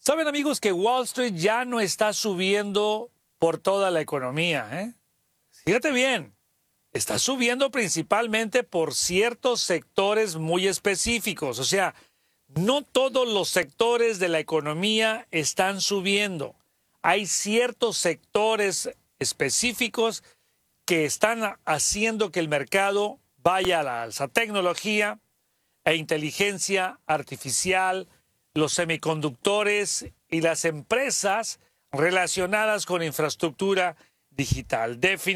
Saben, amigos, que Wall Street ya no está subiendo por toda la economía, ¿eh? Fíjate bien, está subiendo principalmente por ciertos sectores muy específicos. O sea, no todos los sectores de la economía están subiendo. Hay ciertos sectores específicos que están haciendo que el mercado vaya a la alza. Tecnología e inteligencia artificial, los semiconductores y las empresas relacionadas con infraestructura digital.